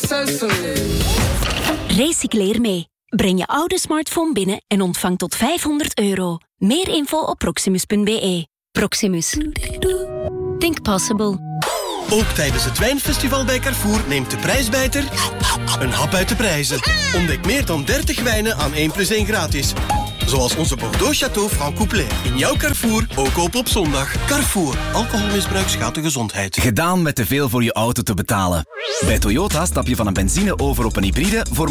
Recycleer mee. Breng je oude smartphone binnen en ontvang tot €500. Meer info op proximus.be. Proximus. Think possible. Ook tijdens het wijnfestival bij Carrefour neemt de prijsbijter een hap uit de prijzen. Ontdek meer dan 30 wijnen aan 1+1 gratis. Zoals onze Bordeaux Château Franc Couplet. In jouw Carrefour, ook open op zondag. Carrefour, alcoholmisbruik schaadt de gezondheid. Gedaan met te veel voor je auto te betalen. Bij Toyota stap je van een benzine over op een hybride voor